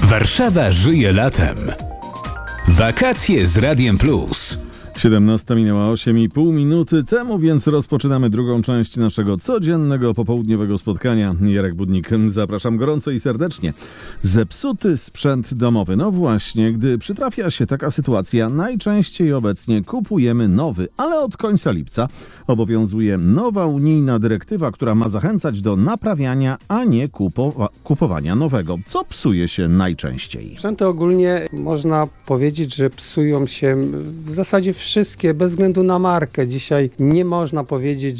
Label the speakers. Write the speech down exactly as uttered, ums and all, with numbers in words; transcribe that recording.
Speaker 1: Warszawa żyje latem. Wakacje z Radiem Plus.
Speaker 2: siedemnasta minęła osiem i pół minuty temu, więc rozpoczynamy drugą część naszego codziennego popołudniowego spotkania. Jarek Budnik, zapraszam gorąco i serdecznie. Zepsuty sprzęt domowy. No właśnie, gdy przytrafia się taka sytuacja, najczęściej obecnie kupujemy nowy, ale od końca lipca obowiązuje nowa unijna dyrektywa, która ma zachęcać do naprawiania, a nie kupowa- kupowania nowego. Co psuje się najczęściej?
Speaker 3: Sprzęty ogólnie można powiedzieć, że psują się w zasadzie wszystkie, bez względu na markę. Dzisiaj nie można powiedzieć,